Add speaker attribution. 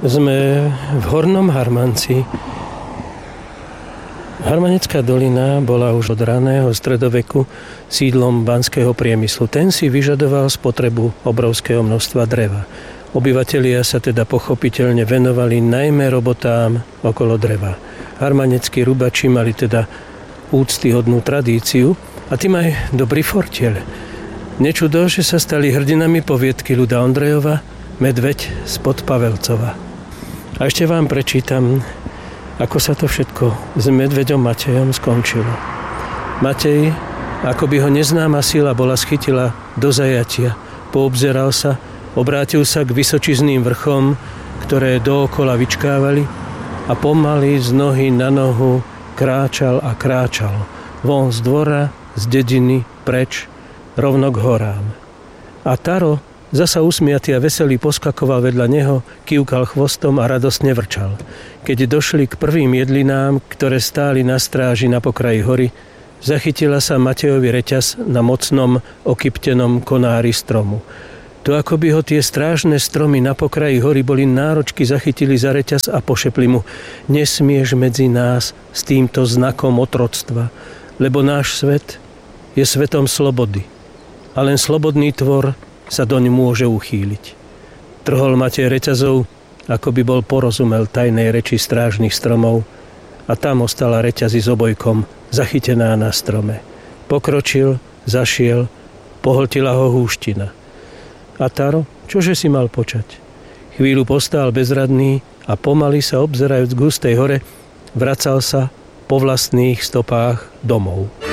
Speaker 1: Sme v Hornom Harmanci. Harmanecká dolina bola už od raného stredoveku sídlom banského priemyslu. Ten si vyžadoval spotrebu obrovského množstva dreva. Obyvatelia sa teda pochopiteľne venovali najmä robotám okolo dreva. Harmaneckí rubači mali teda úctyhodnú tradíciu a tým aj dobrý fortiel. Nečudo, že sa stali hrdinami poviedky Ľuda Ondrejova Medveď spod Pavelcova. A ešte vám prečítam, ako sa to všetko s medveďom Matejom skončilo. Matej, ako by ho neznáma sila bola schytila do zajatia, poobzeral sa, obrátil sa k vysočizným vrchom, ktoré dookola vyčkávali a pomaly z nohy na nohu kráčal a kráčal. Von z dvora, z dediny, preč, rovno k horám. A Taro, zasa usmiatý a veselý, poskakoval vedľa neho, kývkal chvostom a radostne vrčal. Keď došli k prvým jedlinám, ktoré stáli na stráži na pokraji hory, zachytila sa Matejovi reťaz na mocnom, okyptenom konári stromu. To ako by ho tie strážne stromy na pokraji hory boli náročky zachytili za reťaz a pošepli mu: nesmieš medzi nás s týmto znakom otroctva, lebo náš svet je svetom slobody. A len slobodný tvor sa doň môže uchýliť. Trhol Matej reťazov, ako by bol porozumel tajnej reči strážnych stromov, a tam ostala reťazi s obojkom, zachytená na strome. Pokročil, zašiel, pohltila ho húština. A Taro, čože si mal počať? Chvíľu postál bezradný a pomaly sa obzerajúc k hustej hore, vracal sa po vlastných stopách domov.